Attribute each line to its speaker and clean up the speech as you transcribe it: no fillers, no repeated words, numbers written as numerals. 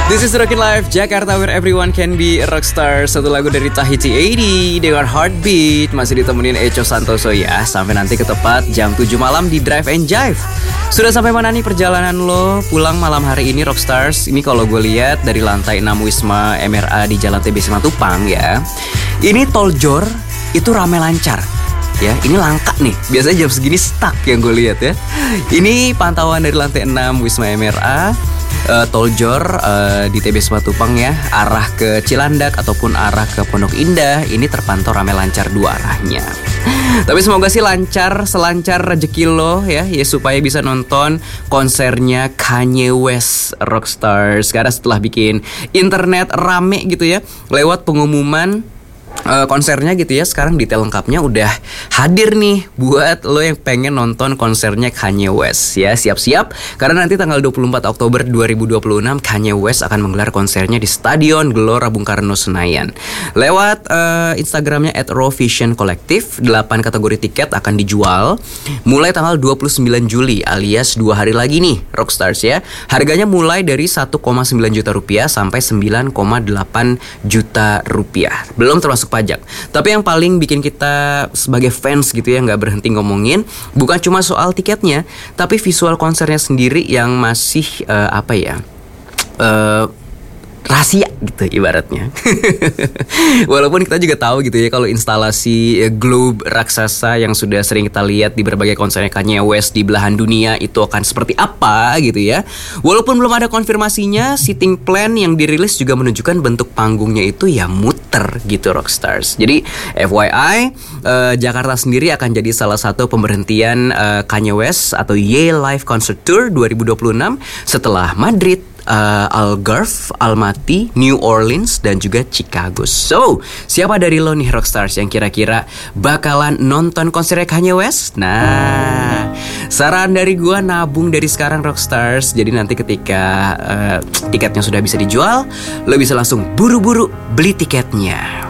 Speaker 1: This is Rockin' Life Jakarta, where everyone can be a rockstar. Satu lagu dari Tahiti 80 dengan Heartbeat. Masih ditemenin Echo Santoso ya, sampai nanti ke tepat jam 7 malam di Drive and Jive. Sudah sampai mana nih perjalanan lo pulang malam hari ini, Rockstars? Ini kalau gue lihat dari lantai 6 Wisma MRA di Jalan TB Simatupang ya. Ini tol Jor itu rame lancar. Ya, ini langka nih. Biasanya jam segini stuck yang gue lihat ya. Ini pantauan dari lantai 6 Wisma MRA. Tol Jor di TB Simatupang ya, arah ke Cilandak ataupun arah ke Pondok Indah, ini terpantau ramai lancar dua arahnya. Tapi semoga sih lancar, selancar rezeki lo ya supaya bisa nonton konsernya Kanye West, Rockstars. Karena setelah bikin internet rame gitu ya, lewat pengumuman konsernya gitu ya, sekarang detail lengkapnya udah hadir nih buat lo yang pengen nonton konsernya Kanye West ya. Siap-siap karena nanti tanggal 24 Oktober 2026 Kanye West akan menggelar konsernya di Stadion Gelora Bung Karno Senayan. Lewat Instagramnya @rawvisioncollective, 8 kategori tiket akan dijual mulai tanggal 29 Juli alias 2 hari lagi nih, Rockstars ya. Harganya mulai dari 1,9 juta rupiah sampai 9,8 juta rupiah. Belum termasuk pajak. Tapi yang paling bikin kita sebagai fans gitu ya nggak berhenti ngomongin, bukan cuma soal tiketnya, tapi visual konsernya sendiri yang masih rahasia gitu ibaratnya. Walaupun kita juga tahu gitu ya kalau instalasi globe raksasa yang sudah sering kita lihat di berbagai konsernya Kanye West di belahan dunia itu akan seperti apa gitu ya. Walaupun belum ada konfirmasinya, seating plan yang dirilis juga menunjukkan bentuk panggungnya itu ya muter gitu, Rockstars. Jadi FYI, Jakarta sendiri akan jadi salah satu pemberhentian Kanye West atau Ye Live Concert Tour 2026 setelah Madrid, Algarve, Almaty, New Orleans, dan juga Chicago. So, siapa dari lo nih Rockstars yang kira-kira bakalan nonton konsernya Kanye West? Nah, saran dari gua nabung dari sekarang, Rockstars. Jadi nanti ketika tiketnya sudah bisa dijual, lo bisa langsung buru-buru beli tiketnya.